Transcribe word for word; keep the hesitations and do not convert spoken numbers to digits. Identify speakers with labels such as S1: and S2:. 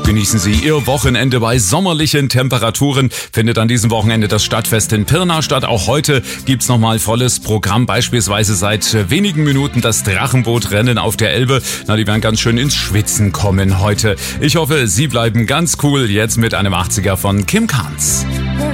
S1: genießen Sie Ihr Wochenende bei sommerlichen Temperaturen. Findet an diesem Wochenende das Stadtfest in Pirna statt. Auch heute gibt's nochmal volles Programm. Beispielsweise seit wenigen Minuten das Drachenbootrennen auf der Elbe. Na, die werden ganz schön ins Schwitzen kommen heute. Ich hoffe, Sie bleiben ganz cool. Jetzt mit einem achtziger von Kim Carnes.